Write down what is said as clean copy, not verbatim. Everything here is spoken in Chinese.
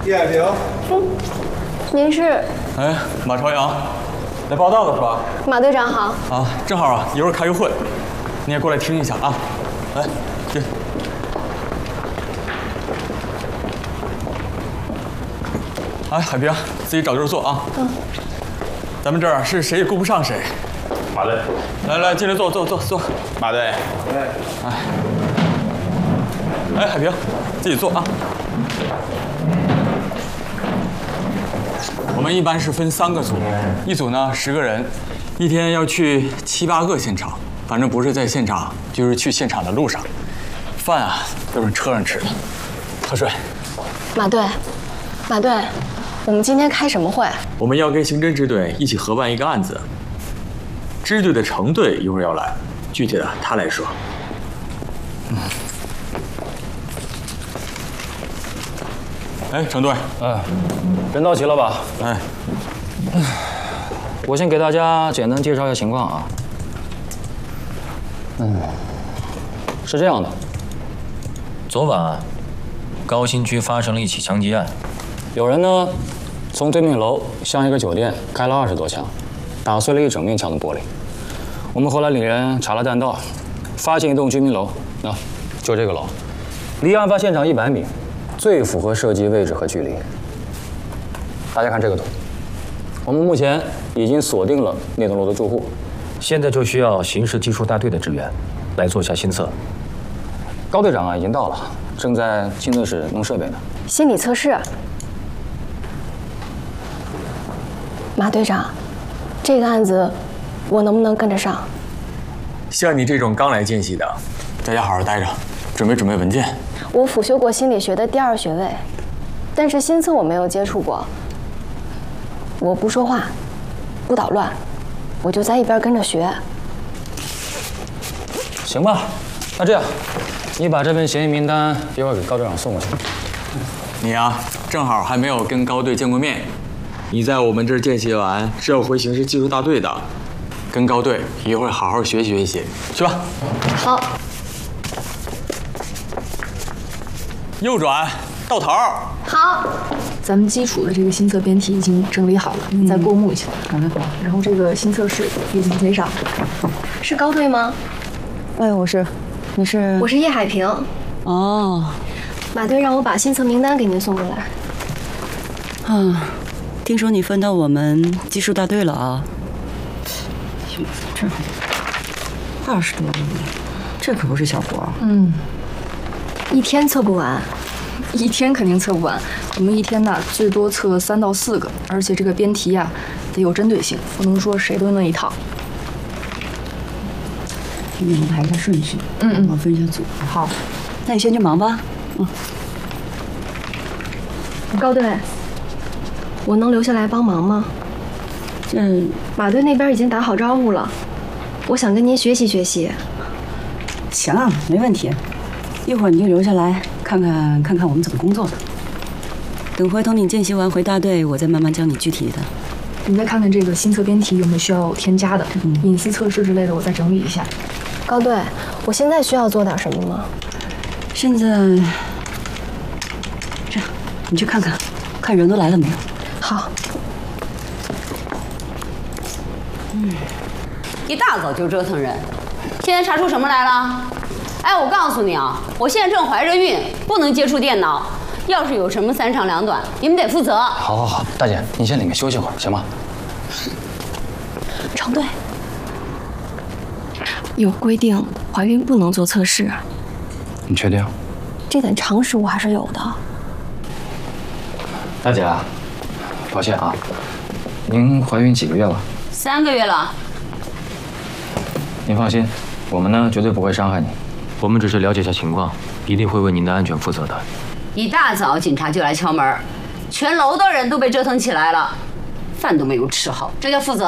叶海平。 您是？ 哎，马朝阳，来报道的是吧？ 马队长好。 啊，正好啊，一会儿开个会，你也过来听一下啊。来，进。哎，海平，自己找地儿坐啊。嗯。咱们这儿是谁也顾不上谁。 马队， 来，进来坐。 马队。 哎，海平，自己坐啊。我们一般是分3个组，一组呢10个人，一天要去7、8个现场，反正不是在现场，就是去现场的路上。饭啊都是车上吃的，喝水。 马队，我们今天开什么会？ 我们要跟刑侦支队一起合办一个案子，支队的程队一会儿要来，具体的他来说。哎，程队， 人到齐了吧？ 哎， 我先给大家简单介绍一下情况啊。是这样的，昨晚高新区发生了一起枪击案，有人呢从对面楼向一个酒店开了20多枪，打碎了一整面墙的玻璃。我们后来领人查了弹道，发现一栋居民楼，就这个楼，离案发现场100米。最符合射击位置和距离。大家看这个图，我们目前已经锁定了那栋楼的住户，现在就需要刑事技术大队的支援，来做一下心测。高队长已经到了，正在心测室弄设备呢。 心理测试。马队长，这个案子我能不能跟着上？ 像你这种刚来见习的，在家好好待着，准备文件。 我辅修过心理学的第2学位，但是心测我没有接触过。我不说话，不捣乱，我就在一边跟着学。 行吧，那这样，你把这份嫌疑名单一会儿给高队长送过去。 你啊，正好还没有跟高队见过面，你在我们这儿见习完是要回刑事技术大队的，跟高队一会儿好好学习，去吧。 好。 右转，到头。 好， 咱们基础的这个心测编题已经整理好了，您再过目一下。好的。然后这个心测室已经贴上。 是高队吗？ 哎，我是，你是？ 我是叶海平。 哦， 马队让我把心测名单给您送过来。 听说你分到我们技术大队了啊？这20多个，这可不是小活。 一天测不完。 一天肯定测不完，我们一天呢最多测3到4个，而且这个编题呀得有针对性，不能说谁都那一套。 给你们排一下顺序，我分一下组。 好， 那你先去忙吧。 高队，我能留下来帮忙吗？马队那边已经打好招呼了，我想跟您学习学习。 行啊，没问题。一会儿你就留下来看看我们怎么工作的。等回头你见习完回大队，我再慢慢教你具体的。 你再看看这个心测编题有没有需要添加的，隐私测试之类的，我再整理一下。 高队，我现在需要做点什么吗？ 现在这样，你去看看人都来了没有？ 好。 一大早就折腾人，现在查出什么来了？哎，我告诉你啊，我现在正怀着孕，不能接触电脑。要是有什么3长2短，你们得负责。 好，大姐，你先里面休息会儿，行吗？ 程队，有规定，怀孕不能做测试。 你确定？ 这点常识我还是有的。 大姐，抱歉啊，您怀孕几个月了 ？3个月了。 您放心，我们呢绝对不会伤害你。我们只是了解一下情况，一定会为您的安全负责的。 一大早警察就来敲门，全楼的人都被折腾起来了，饭都没有吃好，这叫负责。